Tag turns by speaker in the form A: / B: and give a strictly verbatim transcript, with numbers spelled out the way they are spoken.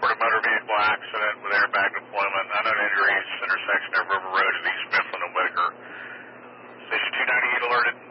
A: report a motor vehicle accident with airbag deployment, unknown injuries, intersection of River Road at East Mifflin and Whitaker. Station two ninety-eight alerted.